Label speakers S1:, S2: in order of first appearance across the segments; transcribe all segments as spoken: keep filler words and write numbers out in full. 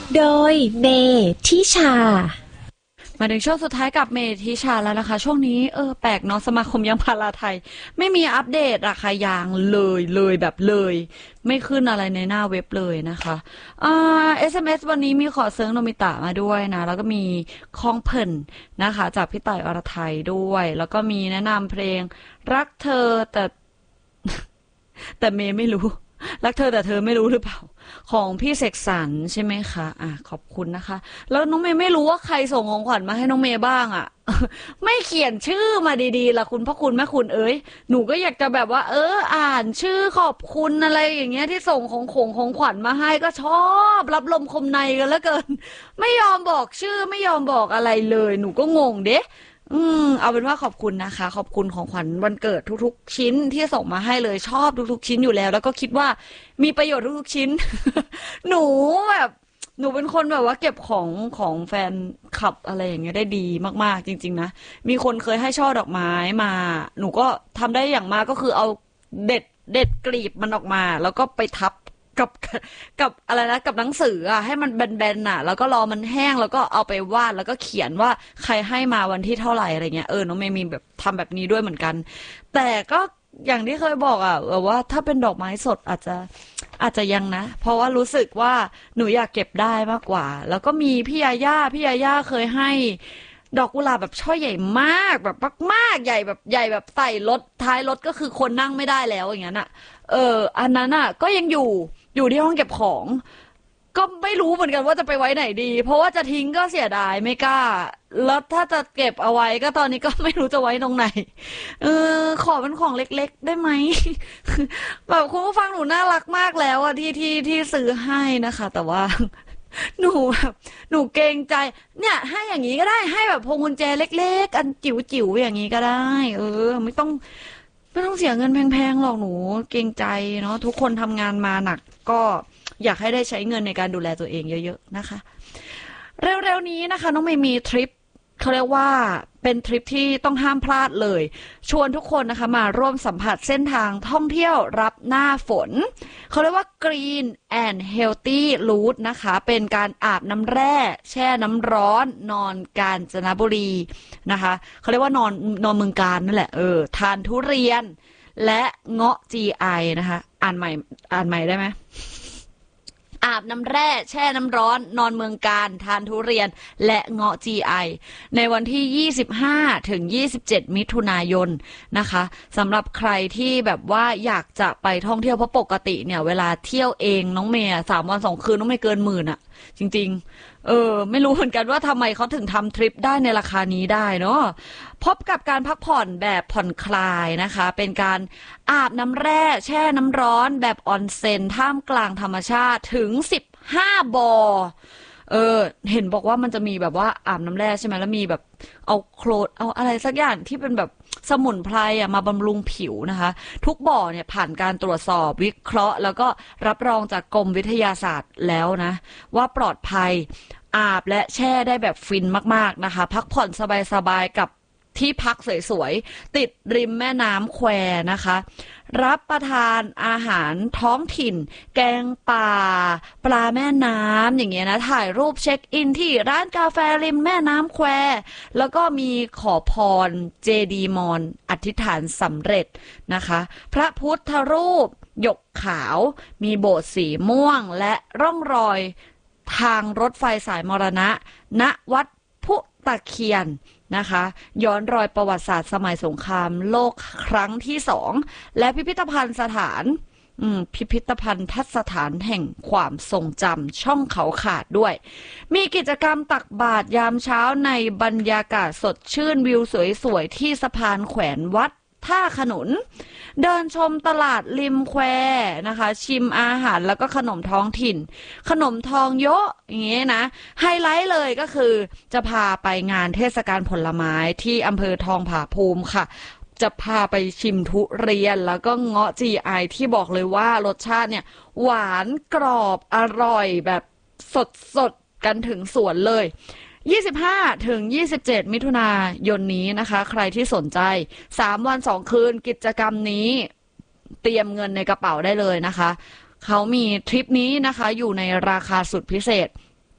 S1: โดยเมทิชา
S2: มาถึงช่วงสุดท้ายกับเมทิชาแล้วนะคะช่วงนี้เออแปลกเนาะสมาคมยางพาราไทยไม่มีอัปเดตราคายางเลยเลยแบบเลยไม่ขึ้นอะไรในหน้าเว็บเลยนะคะอ่า เอส เอ็ม เอส วันนี้มีขอเซิร์งโนมิตะมาด้วยนะแล้วก็มีคองเพิ่นนะคะจากพี่ต่ายอรไทยด้วยแล้วก็มีแนะนำเพลงรักเธอแต่แต่เมย์ไม่รู้รักเธอแต่เธอไม่รู้หรือเปล่าของพี่เสกสรรใช่ไหมคะอ่ะขอบคุณนะคะแล้วน้องเมย์ไม่รู้ว่าใครส่งของขวัญมาให้น้องเมย์บ้างอ่ะไม่เขียนชื่อมาดีๆล่ะคุณพ่อคุณแม่คุณเอ้ยหนูก็อยากจะแบบว่าเอออ่านชื่อขอบคุณอะไรอย่างเงี้ยที่ส่งของของของขวัญมาให้ก็ชอบรับลมคมในกันแล้วเกินไม่ยอมบอกชื่อไม่ยอมบอกอะไรเลยหนูก็งงเด้อืมเอาเป็นว่าขอบคุณนะคะขอบคุณของขวัญวันเกิดทุกๆชิ้นที่ส่งมาให้เลยชอบทุกๆชิ้นอยู่แล้วแล้วก็คิดว่ามีประโยชน์ทุกๆชิ้นหนูแบบหนูเป็นคนแบบว่าเก็บของของแฟนคลับอะไรอย่างเงี้ยได้ดีมากๆจริงๆนะมีคนเคยให้ช่อดอกไม้มาหนูก็ทำได้อย่างมากก็คือเอาเด็ดเด็ดกลีบมันออกมาแล้วก็ไปทับกับกับอะไรนะกับหนังสืออ่ะให้มันแบนๆน่ะแล้วก็รอมันแห้งแล้วก็เอาไปวาดแล้วก็เขียนว่าใครให้มาวันที่เท่าไหร่อะไรเงี้ยเออน้องเมย์มีแบบทำแบบนี้ด้วยเหมือนกันแต่ก็อย่างที่เคยบอกอ่ะแบบว่าถ้าเป็นดอกไม้สดอาจจะอาจจะยังนะเพราะว่ารู้สึกว่าหนูอยากเก็บได้มากกว่าแล้วก็มีพี่ยาย่าพี่ยาย่าเคยให้ดอกกุหลาบแบบช่อใหญ่มากแบบมากๆใหญ่แบบใหญ่แบบใส่รถท้ายรถก็คือคนนั่งไม่ได้แล้วอย่างนั้นอ่ะเอออันนั้นอ่ะก็ยังอยู่อยู่ที่ห้องเก็บของก็ไม่รู้เหมือนกันว่าจะไปไว้ไหนดีเพราะว่าจะทิ้งก็เสียดายไม่กล้าแล้วถ้าจะเก็บเอาไว้ก็ตอนนี้ก็ไม่รู้จะไว้ตรงไหนเออขอเป็นของเล็กๆได้ไหมแบบคุณผู้ฟังหนูน่ารักมากแล้วอะที่ที่ที่ซื้อให้นะคะแต่ว่าหนูแบบหนูเกรงใจเนี่ยให้อย่างนี้ก็ได้ให้แบบพวงกุญแจเล็กๆอันจิ๋วๆอย่างนี้ก็ได้เออไม่ต้องไม่ต้องเสียเงินแพงๆหรอกหนูเกรงใจเนาะทุกคนทำงานมาหนักก็อยากให้ได้ใช้เงินในการดูแลตัวเองเยอะๆนะคะเร็วๆนี้นะคะน้องเมย์มีทริปเขาเรียกว่าเป็นทริปที่ต้องห้ามพลาดเลยชวนทุกคนนะคะมาร่วมสัมผัสเส้นทางท่องเที่ยวรับหน้าฝนเขาเรียกว่า Green and Healthy Route นะคะเป็นการอาบน้ำแร่แช่น้ำร้อนนอนกาญจนบุรีนะคะเขาเรียกว่านอนนอนเมืองกาญนั่นแหละเออทานทุเรียนและเงาะ จี ไอ นะคะอ่านใหม่อ่านใหม่ได้ไหม อาบน้ำแร่แช่น้ำร้อนนอนเมืองการทานทุเรียนและเงาะ จี ไอ ในวันที่ยี่สิบห้าถึงยี่สิบเจ็ดมิถุนายนนะคะสำหรับใครที่แบบว่าอยากจะไปท่องเที่ยวเพราะปกติเนี่ยเวลาเที่ยวเองน้องเมย์สามวันสองคืนน้องเมย์เกินหมื่นอะจริงๆเออไม่รู้เหมือนกันว่าทำไมเขาถึงทำทริปได้ในราคานี้ได้เนาะพบกับการพักผ่อนแบบผ่อนคลายนะคะเป็นการอาบน้ำแร่แช่น้ำร้อนแบบออนเซ็นท่ามกลางธรรมชาติถึงสิบห้าบอเออเห็นบอกว่ามันจะมีแบบว่าอาบน้ำแร่ใช่ไหมแล้วมีแบบเอาโคลนเอาอะไรสักอย่างที่เป็นแบบสมุนไพรอ่ะมาบำรุงผิวนะคะทุกบ่อเนี่ยผ่านการตรวจสอบวิเคราะห์แล้วก็รับรองจากกรมวิทยาศาสตร์แล้วนะว่าปลอดภัยอาบและแช่ได้แบบฟินมากๆนะคะพักผ่อนสบายๆกับที่พักสวยๆติดริมแม่น้ำแควนะคะรับประทานอาหารท้องถิ่นแกงป่าปลาแม่น้ำอย่างเงี้ยนะถ่ายรูปเช็คอินที่ร้านกาแฟริมแม่น้ำแควแล้วก็มีขอพรเจดีย์มอนอธิษฐานสำเร็จนะคะพระพุทธรูปหยกขาวมีโบสถ์สีม่วงและร่องรอยทางรถไฟสายมรณะณวัดพุตะเคียนนะคะย้อนรอยประวัติศาสตร์สมัยสงครามโลกครั้งที่สองและพิพิธภัณฑ์สถานพิพิธภัณฑ์ทัศสถานแห่งความทรงจำช่องเขาขาดด้วยมีกิจกรรมตักบาตรยามเช้าในบรรยากาศสดชื่นวิวสวยๆที่สะพานแขวนวัดท่าขนุนเดินชมตลาดริมแควนะคะชิมอาหารแล้วก็ขนมท้องถิ่นขนมทองเยอะอย่างเงี้ยนะไฮไลท์เลยก็คือจะพาไปงานเทศกาลผลไม้ที่อำเภอทองผาภูมิค่ะจะพาไปชิมทุเรียนแล้วก็เงาะ จี ไอ ที่บอกเลยว่ารสชาติเนี่ยหวานกรอบอร่อยแบบสดๆกันถึงสวนเลยยี่สิบห้าถึงยี่สิบเจ็ดมิถุนายนนี้นะคะใครที่สนใจสามวันสองคืนกิจกรรมนี้เตรียมเงินในกระเป๋าได้เลยนะคะเขามีทริปนี้นะคะอยู่ในราคาสุดพิเศษ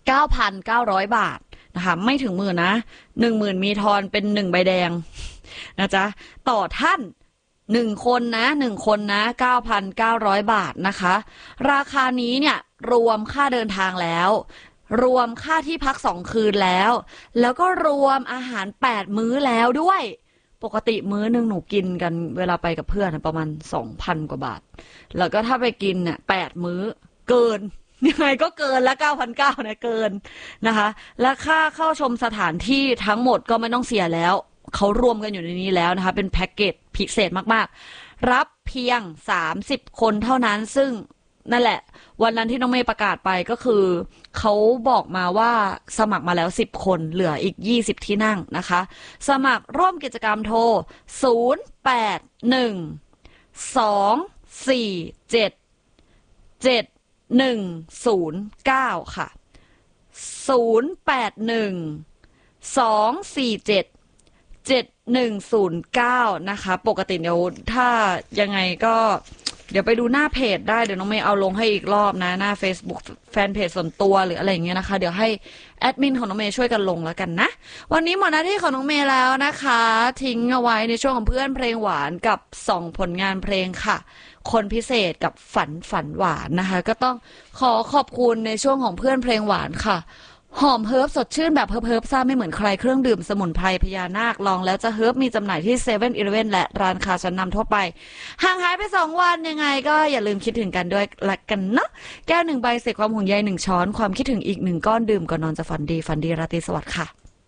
S2: เก้าพันเก้าร้อย บาทนะคะไม่ถึงหมื่นนะหนึ่งหมื่นมีทอนเป็นหนึ่งใบแดงนะจ๊ะต่อท่านหนึ่งคนนะหนึ่งคนนะ เก้าพันเก้าร้อย บาทนะคะราคานี้เนี่ยรวมค่าเดินทางแล้วรวมค่าที่พักสองคืนแล้วแล้วก็รวมอาหารแปดมื้อแล้วด้วยปกติมื้อนึงหนูกินกันเวลาไปกับเพื่อนประมาณ สองพัน กว่าบาทแล้วก็ถ้าไปกินเนี่ยแปดมื้อเกินยังไงก็เกินละ เก้าพันเก้าร้อย นะเกินนะคะและค่าเข้าชมสถานที่ทั้งหมดก็ไม่ต้องเสียแล้วเขารวมกันอยู่ในนี้แล้วนะคะเป็นแพ็กเกจพิเศษมากๆรับเพียงสามสิบคนเท่านั้นซึ่งนั่นแหละวันนั้นที่น้องเมย์ประกาศไปก็คือเขาบอกมาว่าสมัครมาแล้วสิบคนเหลืออีกยี่สิบที่นั่งนะคะสมัครร่วมกิจกรรมโทรศูนย์ แปด หนึ่ง สอง สี่ เจ็ด เจ็ด หนึ่ง ศูนย์ เก้าค่ะศูนย์ แปด หนึ่ง สอง สี่ เจ็ด เจ็ด หนึ่ง ศูนย์ เก้านะคะปกติเดี๋ยวถ้ายังไงก็เดี๋ยวไปดูหน้าเพจได้เดี๋ยวน้องเมย์เอาลงให้อีกรอบนะหน้า Facebook แฟนเพจส่วนตัวหรืออะไรอย่างเงี้ยนะคะเดี๋ยวให้แอดมินของน้องเมย์ช่วยกันลงแล้วกันนะวันนี้หมดหน้าที่ของน้องเมย์แล้วนะคะทิ้งเอาไว้ในช่วงของเพื่อนเพลงหวานกับสองผลงานเพลงค่ะคนพิเศษกับฝันฝันหวานนะคะก็ต้องขอขอบคุณในช่วงของเพื่อนเพลงหวานค่ะหอมเฮิร์บสดชื่นแบบเฮิร์บเฮิร์บซ่าไม่เหมือนใครเครื่องดื่มสมุนไพรพญานาคลองแล้วจะเฮิร์บมีจำหน่ายที่เซเว่นอีเลฟเว่นและร้านค้าชั้นนำทั่วไปห่างหายไปสองวันยังไงก็อย่าลืมคิดถึงกันด้วยละกันเนาะแก้วหนึ่งใบเศษความห่วงใยหนึ่งช้อนความคิดถึงอีกหนึ่งก้อนดื่มก่อนนอนจะฝันดีฝันดีราตรีสวัสดิ์ค่ะ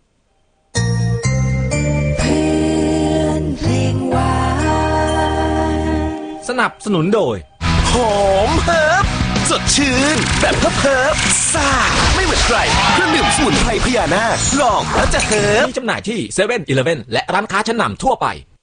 S3: เพื่อนเพลงหวานสนับสนุนโดยหอมเฮิร์บสดชื่นแบบเฮิร์บเฮิร์บซ่าไม่เหมือนใครเครื่องดื่มสมุนไพรพญานาคลองแล้วจะเฮิร์บมีจำหน่ายที่เซเว่นอีเลฟเว่นและร้านค้าชั้นนำทั่วไป